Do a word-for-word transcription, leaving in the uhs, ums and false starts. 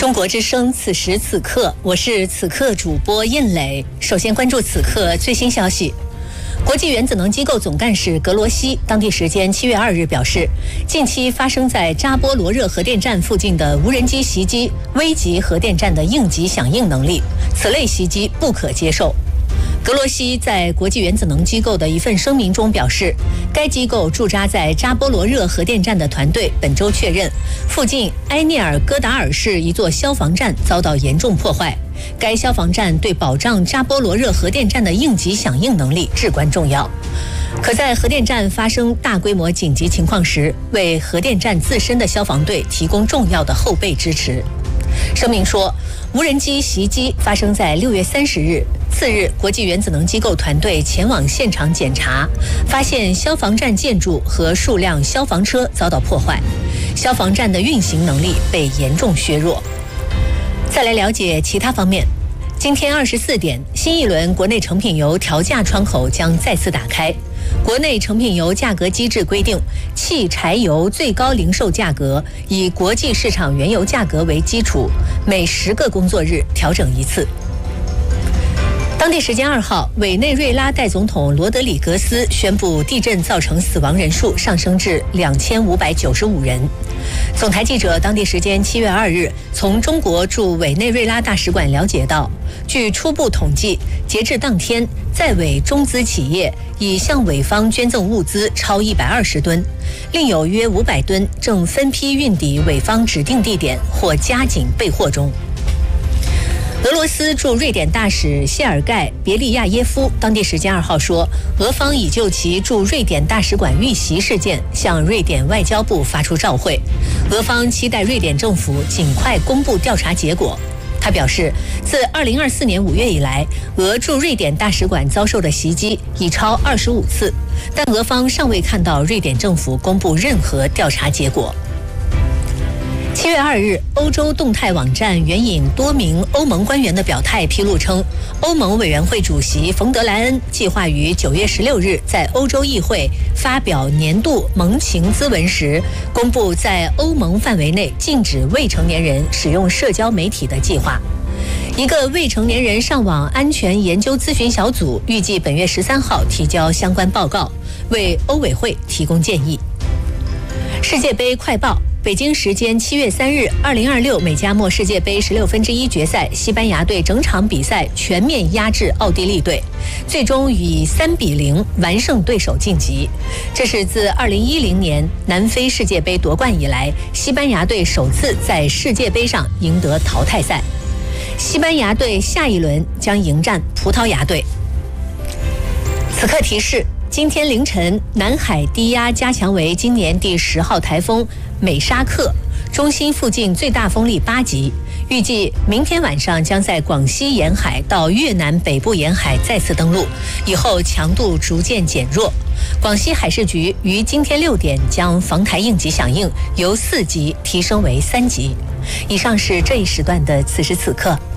中国之声，此时此刻，我是此刻主播印磊。首先关注此刻最新消息。国际原子能机构总干事格罗西当地时间七月二日表示，近期发生在扎波罗热核电站附近的无人机袭击危及核电站的应急响应能力，此类袭击不可接受。格罗西在国际原子能机构的一份声明中表示，该机构驻扎在扎波罗热核电站的团队本周确认，附近埃涅尔戈达尔市一座消防站遭到严重破坏。该消防站对保障扎波罗热核电站的应急响应能力至关重要，可在核电站发生大规模紧急情况时，为核电站自身的消防队提供重要的后备支持。声明说，无人机袭击发生在六月三十日。次日，国际原子能机构团队前往现场检查，发现消防站建筑和数辆消防车遭到破坏，消防站的运行能力被严重削弱。再来了解其他方面。今天二十四点，新一轮国内成品油调价窗口将再次打开。国内成品油价格机制规定，汽柴油最高零售价格以国际市场原油价格为基础，每十个工作日调整一次。当地时间二号，委内瑞拉代总统罗德里格斯宣布，地震造成死亡人数上升至两千五百九十五人。总台记者当地时间七月二日从中国驻委内瑞拉大使馆了解到，据初步统计，截至当天，在委中资企业已向委方捐赠物资超一百二十吨，另有约五百吨正分批运抵委方指定地点或加紧备货中。俄罗斯驻瑞典大使谢尔盖·别利亚耶夫当地时间二号说，俄方已就其驻瑞典大使馆遇袭事件向瑞典外交部发出照会，俄方期待瑞典政府尽快公布调查结果。他表示，自二零二四年五月以来，俄驻瑞典大使馆遭受的袭击已超二十五次，但俄方尚未看到瑞典政府公布任何调查结果。七月二日，欧洲动态网站援引多名欧盟官员的表态披露称，欧盟委员会主席冯德莱恩计划于九月十六日在欧洲议会发表年度盟情咨文时，公布在欧盟范围内禁止未成年人使用社交媒体的计划。一个未成年人上网安全研究咨询小组预计本月十三号提交相关报告，为欧委会提供建议。世界杯快报。北京时间七月三日，二零二六美加墨世界杯十六分之一决赛，西班牙队整场比赛全面压制奥地利队，最终以三比零完胜对手晋级。这是自二零一零年南非世界杯夺冠以来，西班牙队首次在世界杯上赢得淘汰赛。西班牙队下一轮将迎战葡萄牙队。此刻提示。今天凌晨，南海低压加强为今年第十号台风美沙克，中心附近最大风力八级，预计明天晚上将在广西沿海到越南北部沿海再次登陆，以后强度逐渐减弱。广西海事局于今天六点将防台应急响应由四级提升为三级。以上是这一时段的此时此刻。